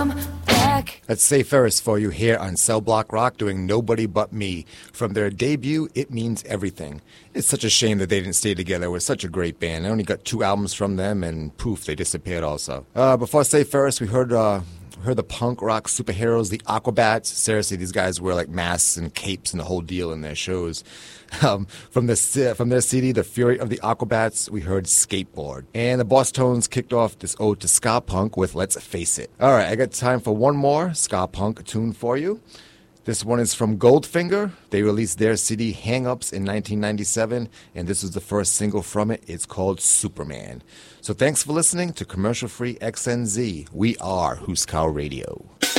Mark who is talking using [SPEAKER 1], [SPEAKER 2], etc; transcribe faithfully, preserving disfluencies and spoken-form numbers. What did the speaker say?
[SPEAKER 1] come back.
[SPEAKER 2] That's Say Ferris for you here on Cell Block Rock doing Nobody But Me. From their debut, It Means Everything. It's such a shame that they didn't stay together. It was such a great band. I only got two albums from them, and poof, they disappeared also. Uh, before Say Ferris, we heard... Uh, heard the punk rock superheroes, the Aquabats. Seriously, these guys wear like masks and capes and the whole deal in their shows. Um, from the from their C D, The Fury of the Aquabats, we heard Skateboard. And the Boss Tones kicked off this ode to ska punk with Let's Face It. All right, I got time for one more ska punk tune for you. This one is from Goldfinger. They released their C D Hang Ups in nineteen ninety-seven, and this was the first single from it. It's called Superman. So thanks for listening to Commercial Free X N Z. We are Huskow Radio.